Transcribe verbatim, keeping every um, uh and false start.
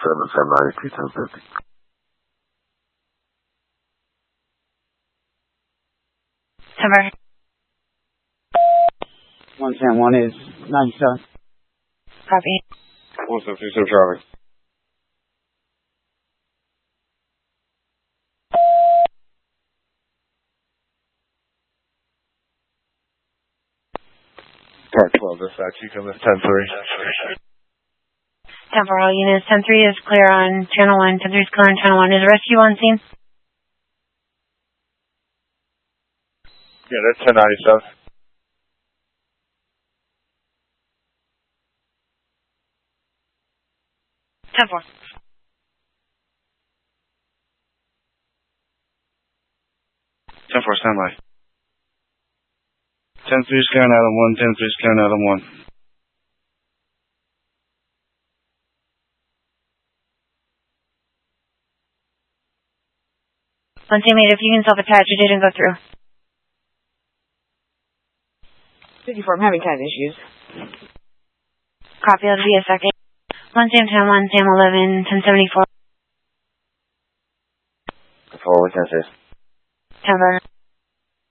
seven, ten ninety-two, ten fifty. Timber. one ten one is ninety-seven. Copy. one seven two seven Charlie. Park twelve, dispatch, you come in ten three. ten four, all units. ten three is clear on channel one. ten three is clear on channel one. Is rescue on scene? Yeah, that's ten ninety-seven. ten four. ten four, standby. ten three, scan Adam one, ten three, scan Adam one. One teammate, if you can self-attach, it didn't go through. fifty-four, I'm having kind of issues. Copy, that'll be a second. one Sam ten one, Sam eleven, ten seventy-four. Forward, ten six. ten four.